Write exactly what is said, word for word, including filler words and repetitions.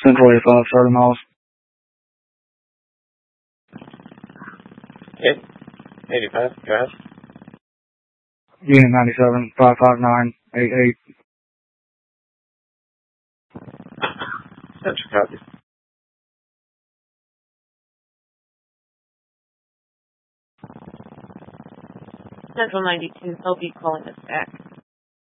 Central eighty-five, Charlie Miles. Okay. eighty-five, go ahead. Unit ninety-seven, five five nine eight eight. Central copy. Central ninety-two, he'll be calling us back.